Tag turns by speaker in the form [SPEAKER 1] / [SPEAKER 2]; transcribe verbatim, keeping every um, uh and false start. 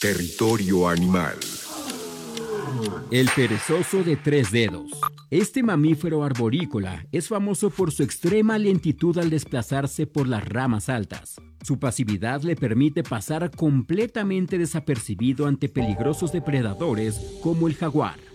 [SPEAKER 1] Territorio animal.
[SPEAKER 2] El perezoso de tres dedos. Este mamífero arborícola es famoso por su extrema lentitud al desplazarse por las ramas altas. Su pasividad le permite pasar completamente desapercibido ante peligrosos depredadores como el jaguar.